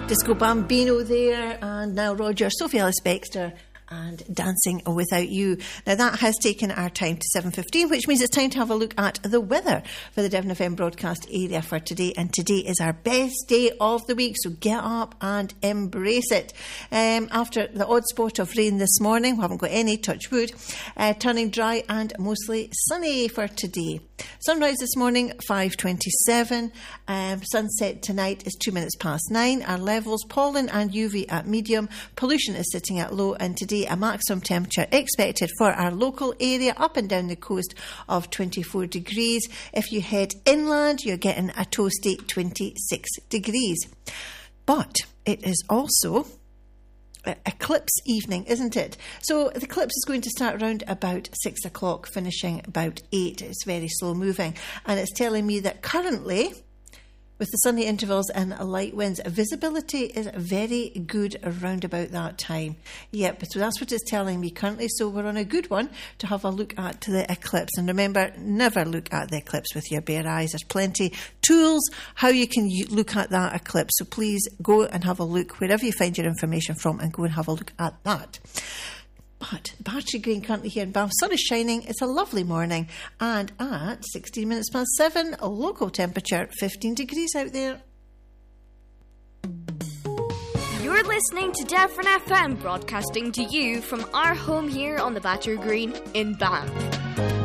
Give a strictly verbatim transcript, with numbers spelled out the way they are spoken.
Disco Bambino there, and Nile Rodgers, Sophie Ellis-Bextor, and Dancing Without You. Now that has taken our time to seven fifteen, which means it's time to have a look at the weather for the Devon F M broadcast area for today. And today is our best day of the week, so get up and embrace it. Um, after the odd spot of rain this morning, we haven't got any, touch wood, uh, turning dry and mostly sunny for today. Sunrise this morning, five twenty-seven. Um, sunset tonight is two minutes past nine. Our levels, pollen and U V at medium. Pollution is sitting at low, and today a maximum temperature expected for our local area up and down the coast of twenty-four degrees. If you head inland, you're getting a toasty twenty-six degrees. But it is also eclipse evening, isn't it? So the eclipse is going to start around about six o'clock, finishing about eight. It's very slow moving, and it's telling me that currently, with the sunny intervals and light winds, visibility is very good around about that time. Yep, so that's what it's telling me currently. So we're on a good one to have a look at the eclipse. And remember, never look at the eclipse with your bare eyes. There's plenty tools how you can look at that eclipse. So please go and have a look wherever you find your information from, and go and have a look at that. But the Battery Green currently here in Bath, sun is shining, it's a lovely morning, and at sixteen minutes past seven, local temperature fifteen degrees out there. You're listening to Devon F M, broadcasting to you from our home here on the Battery Green in Bath.